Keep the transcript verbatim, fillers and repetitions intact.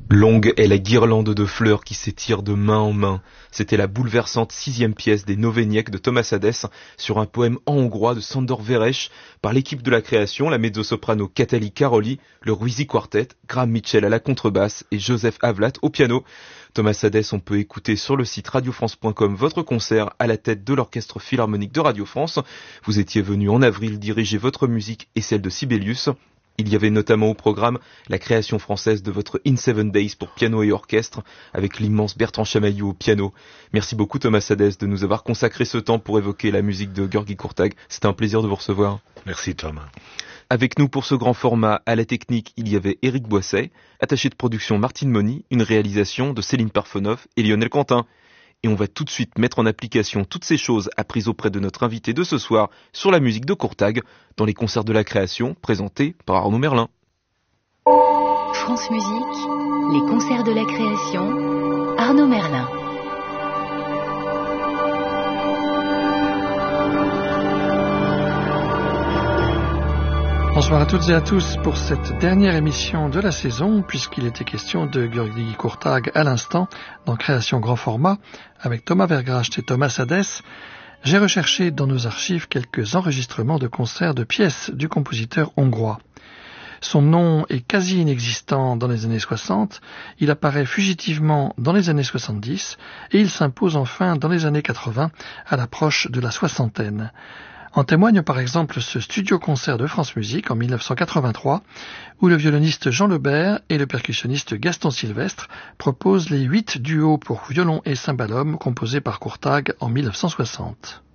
Longue est la guirlande de fleurs qui s'étire de main en main. C'était la bouleversante sixième pièce des Noveniek de Thomas Hadès sur un poème en hongrois de Sándor Vérès par l'équipe de la création, la mezzo-soprano Katali Karoli, le Ruizy Quartet, Graham Mitchell à la contrebasse et Joseph Havlat au piano. Thomas Hadès, on peut écouter sur le site radio france point com votre concert à la tête de l'Orchestre Philharmonique de Radio France. Vous étiez venu en avril diriger votre musique et celle de Sibelius. Il y avait notamment au programme la création française de votre In Seven Days pour piano et orchestre avec l'immense Bertrand Chamaillou au piano. Merci beaucoup Thomas Hadès de nous avoir consacré ce temps pour évoquer la musique de György Kurtág. C'était un plaisir de vous recevoir. Merci Thomas. Avec nous pour ce grand format à la technique, il y avait Éric Boisset, attaché de production Martine Moni, une réalisation de Céline Parfenov et Lionel Quentin. Et on va tout de suite mettre en application toutes ces choses apprises auprès de notre invité de ce soir sur la musique de Kurtág dans les concerts de la création présentés par Arnaud Merlin. France Musique, les concerts de la création, Arnaud Merlin. Bonsoir à toutes et à tous pour cette dernière émission de la saison, puisqu'il était question de György Kurtág à l'instant, dans Création Grand Format, avec Thomas Vergracht et Thomas Hadès. J'ai recherché dans nos archives quelques enregistrements de concerts de pièces du compositeur hongrois. Son nom est quasi inexistant dans les années soixante, il apparaît fugitivement dans les années soixante-dix, et il s'impose enfin dans les années quatre-vingts, à l'approche de la soixantaine. En témoigne par exemple ce studio-concert de France Musique en mille neuf cent quatre-vingt-trois, où le violoniste Jean Lebert et le percussionniste Gaston Sylvestre proposent les huit duos pour violon et cymbalum composés par Kurtág en mille neuf cent soixante.